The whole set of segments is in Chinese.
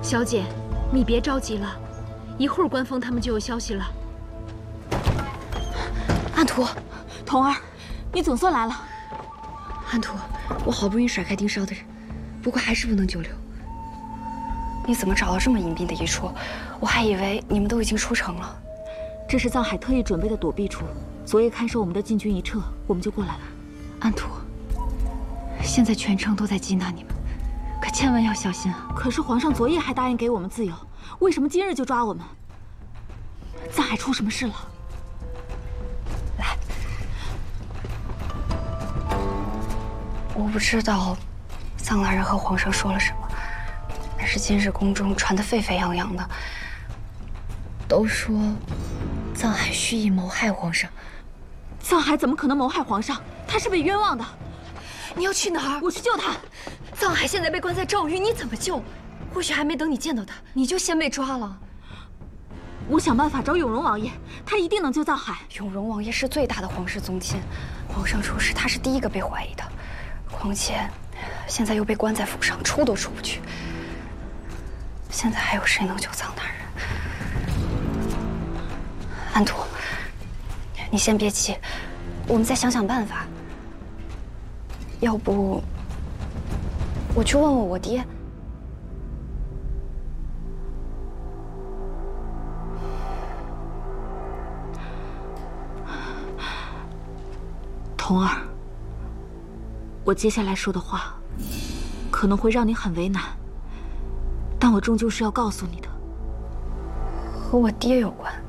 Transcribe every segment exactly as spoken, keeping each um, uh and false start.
小姐，你别着急了，一会儿官封他们就有消息了。 安图， 童儿，你总算来了。 安图，我好不容易甩开盯梢的人，不过还是不能久留。你怎么找到这么隐蔽的一处？我还以为你们都已经出城了。 这是藏海特意准备的躲避处，昨夜看守我们的禁军一撤，我们就过来了。 安图，现在全城都在缉拿你们，可千万要小心啊！ 可是皇上昨夜还答应给我们自由，为什么今日就抓我们？藏海出什么事了？ 来，我不知道藏拉人和皇上说了什么。 但是今日宫中传得沸沸扬扬的，都说藏海蓄意谋害皇上。 藏海怎么可能谋害皇上？他是被冤枉的。 你要去哪儿？ 我去救他。 藏海现在被关在诏狱，你怎么救？或许还没等你见到他，你就先被抓了。 我想办法找永荣王爷，他一定能救藏海。 永荣王爷是最大的皇室宗亲，皇上出事，他是第一个被怀疑的。况且，现在又被关在府上，出都出不去。 现在还有谁能救藏大人？安图，你先别急，我们再想想办法。要不，我去问问我爹。 童儿，我接下来说的话，可能会让你很为难。 但我终究是要告诉你的， 和我爹有关。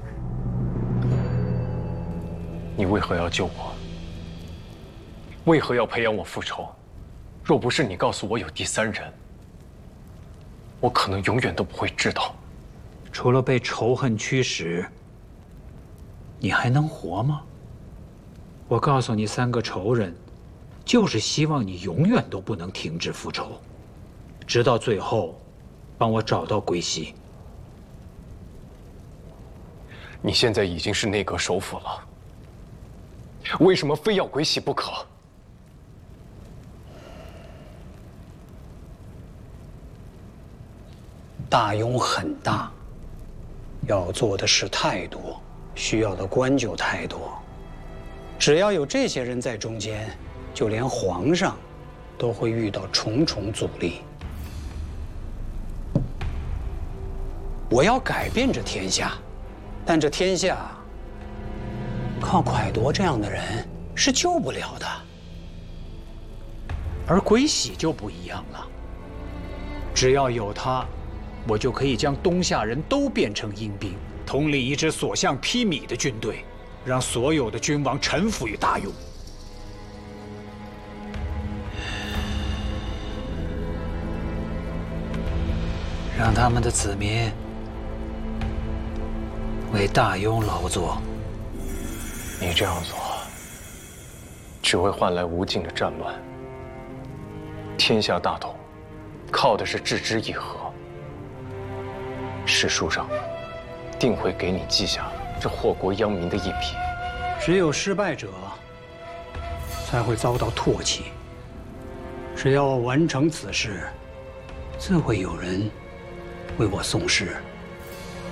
你为何要救我？为何要培养我复仇？若不是你告诉我有第三人，我可能永远都不会知道。 除了被仇恨驱使，你还能活吗？我告诉你，三个仇人，就是希望你永远都不能停止复仇，直到最后。 帮我找到归西。 你现在已经是内阁首辅了，为什么非要归西不可？ 大庸很大，要做的事太多，需要的官就太多。只要有这些人在中间，就连皇上都会遇到重重阻力。 我要改变这天下，但这天下靠蒯夺这样的人是救不了的。而归喜就不一样了，只要有他，我就可以将东夏人都变成阴兵，统领一支所向披靡的军队，让所有的君王臣服于大庸。让他们的子民 为大庸劳作， 你这样做，只会换来无尽的战乱。天下大同，靠的是置之以和。史书上定会给你记下这祸国殃民的一笔。 只有失败者才会遭到唾弃。只要我完成此事，自会有人为我送诗。